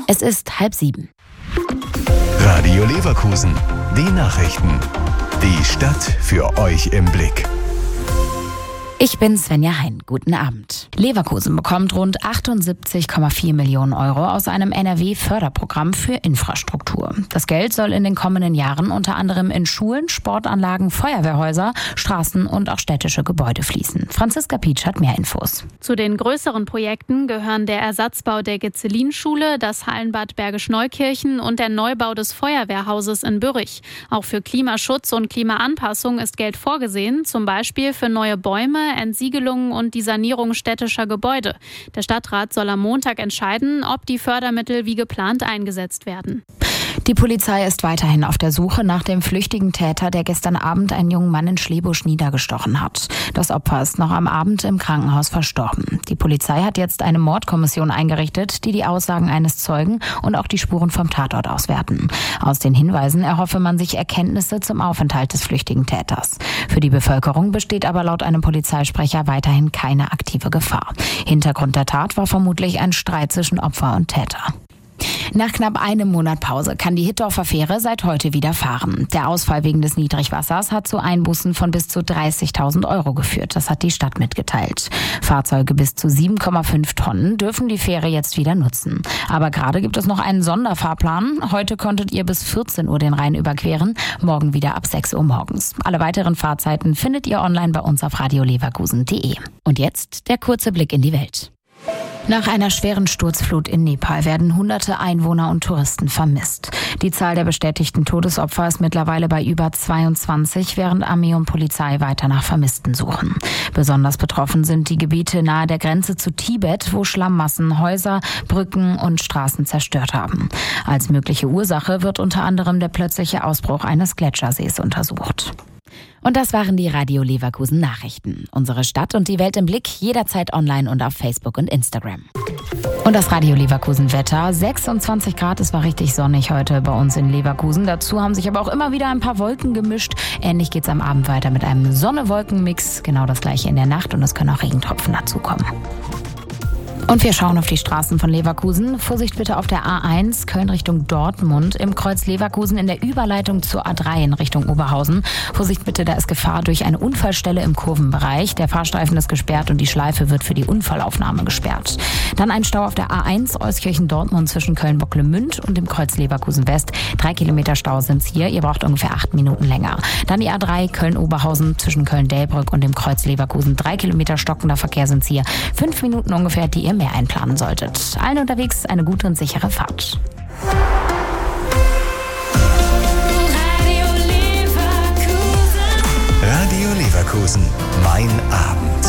Es ist 6:30. Radio Leverkusen, die Nachrichten. Die Stadt für euch im Blick. Ich bin Svenja Hein. Guten Abend. Leverkusen bekommt rund 78,4 Millionen Euro aus einem NRW-Förderprogramm für Infrastruktur. Das Geld soll in den kommenden Jahren unter anderem in Schulen, Sportanlagen, Feuerwehrhäuser, Straßen und auch städtische Gebäude fließen. Franziska Pietsch hat mehr Infos. Zu den größeren Projekten gehören der Ersatzbau der Gezelin-Schule, das Hallenbad Bergisch-Neukirchen und der Neubau des Feuerwehrhauses in Bürrich. Auch für Klimaschutz und Klimaanpassung ist Geld vorgesehen, zum Beispiel für neue Bäume, Entsiegelungen und die Sanierung städtischer Gebäude. Der Stadtrat soll am Montag entscheiden, ob die Fördermittel wie geplant eingesetzt werden. Die Polizei ist weiterhin auf der Suche nach dem flüchtigen Täter, der gestern Abend einen jungen Mann in Schlebusch niedergestochen hat. Das Opfer ist noch am Abend im Krankenhaus verstorben. Die Polizei hat jetzt eine Mordkommission eingerichtet, die Aussagen eines Zeugen und auch die Spuren vom Tatort auswerten. Aus den Hinweisen erhoffe man sich Erkenntnisse zum Aufenthalt des flüchtigen Täters. Für die Bevölkerung besteht aber laut einem Polizeisprecher weiterhin keine aktive Gefahr. Hintergrund der Tat war vermutlich ein Streit zwischen Opfer und Täter. Nach knapp einem Monat Pause kann die Hittorfer Fähre seit heute wieder fahren. Der Ausfall wegen des Niedrigwassers hat zu Einbußen von bis zu 30.000 Euro geführt. Das hat die Stadt mitgeteilt. Fahrzeuge bis zu 7,5 Tonnen dürfen die Fähre jetzt wieder nutzen. Aber gerade gibt es noch einen Sonderfahrplan. Heute konntet ihr bis 14 Uhr den Rhein überqueren, morgen wieder ab 6 Uhr morgens. Alle weiteren Fahrzeiten findet ihr online bei uns auf radioleverkusen.de. Und jetzt der kurze Blick in die Welt. Nach einer schweren Sturzflut in Nepal werden hunderte Einwohner und Touristen vermisst. Die Zahl der bestätigten Todesopfer ist mittlerweile bei über 22, während Armee und Polizei weiter nach Vermissten suchen. Besonders betroffen sind die Gebiete nahe der Grenze zu Tibet, wo Schlammmassen Häuser, Brücken und Straßen zerstört haben. Als mögliche Ursache wird unter anderem der plötzliche Ausbruch eines Gletschersees untersucht. Und das waren die Radio Leverkusen Nachrichten. Unsere Stadt und die Welt im Blick, jederzeit online und auf Facebook und Instagram. Und das Radio Leverkusen Wetter, 26 Grad, es war richtig sonnig heute bei uns in Leverkusen. Dazu haben sich aber auch immer wieder ein paar Wolken gemischt. Ähnlich geht's am Abend weiter mit einem Sonne-Wolken-Mix. Genau das gleiche in der Nacht und es können auch Regentropfen dazukommen. Und wir schauen auf die Straßen von Leverkusen. Vorsicht bitte auf der A1, Köln Richtung Dortmund, im Kreuz Leverkusen in der Überleitung zur A3 in Richtung Oberhausen. Vorsicht bitte, da ist Gefahr durch eine Unfallstelle im Kurvenbereich. Der Fahrstreifen ist gesperrt und die Schleife wird für die Unfallaufnahme gesperrt. Dann ein Stau auf der A1, Euskirchen-Dortmund zwischen Köln-Bocklemünd und dem Kreuz Leverkusen West. 3 Kilometer Stau sind's hier, ihr braucht ungefähr 8 Minuten länger. Dann die A3, Köln-Oberhausen zwischen Köln-Delbrück und dem Kreuz Leverkusen. 3 Kilometer stockender Verkehr sind's hier. 5 Minuten ungefähr, die ihr mehr einplanen solltet. Allen unterwegs eine gute und sichere Fahrt. Radio Leverkusen, mein Abend.